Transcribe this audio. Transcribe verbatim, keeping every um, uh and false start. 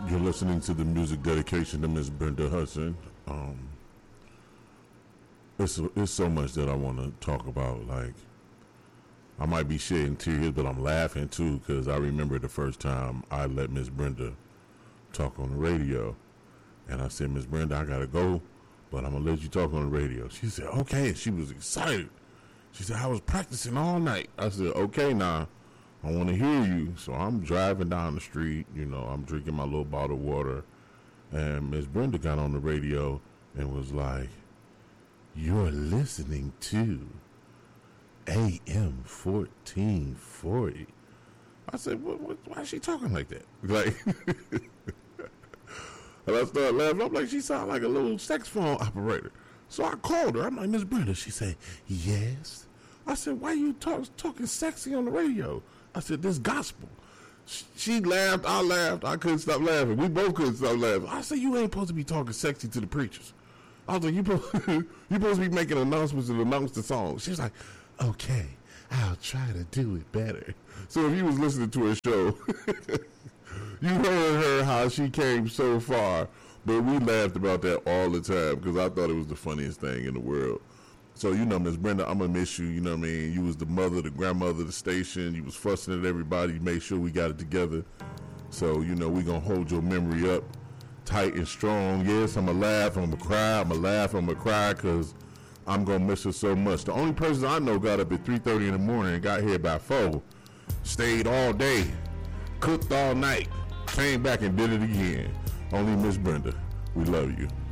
You're listening to the music dedication to Miss Brenda Hudson. Um, it's it's so much that I want to talk about. Like, I might be shedding tears, but I'm laughing too because I remember the first time I let Miss Brenda talk on the radio, and I said, "Miss Brenda, I gotta go, but I'm gonna let you talk on the radio." She said, "Okay," and she was excited. She said, "I was practicing all night." I said, "Okay, now I want to hear you." So I'm driving down the street, you know, I'm drinking my little bottle of water, and Miss Brenda got on the radio and was like, "You're listening to A M fourteen forty. I said, what, what, why is she talking like that? Like, and I started laughing. I'm like, she sounded like a little saxophone operator. So I called her. I'm like, "Miss Brenda." She said, "Yes." I said, "Why you talk, talking sexy on the radio?" I said, "This gospel." She, she laughed. I laughed. I couldn't stop laughing. We both couldn't stop laughing. I said, "You ain't supposed to be talking sexy to the preachers." I was like, you supposed, you supposed to be making announcements and announce the song. She was like, "Okay, I'll try to do it better." So if you was listening to her show, you heard her how she came so far. But we laughed about that all the time because I thought it was the funniest thing in the world. So, you know, Miss Brenda, I'm going to miss you. You know what I mean? You was the mother, the grandmother of the station. You was fussing at everybody. You made sure we got it together. So, you know, we going to hold your memory up tight and strong. Yes, I'm going to laugh. I'm going to cry. I'm going to laugh. I'm going to cry because I'm going to miss her so much. The only person I know got up at three thirty in the morning and got here by four. Stayed all day. Cooked all night. Came back and did it again. Only Miss Brenda. We love you.